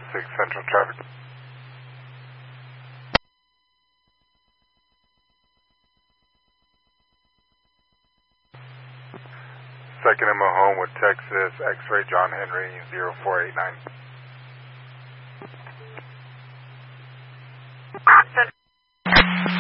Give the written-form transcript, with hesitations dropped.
6 Central Traffic. Second in Mahone with Texas, X-Ray John Henry 0489.